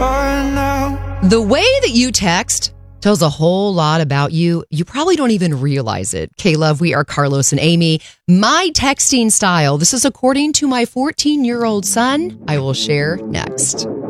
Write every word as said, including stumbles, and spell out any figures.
apart now. The way that you text tells a whole lot about you. You probably don't even realize it. K-Love, we are Carlos and Amy. My texting style, this is according to my fourteen-year-old son. I will share next.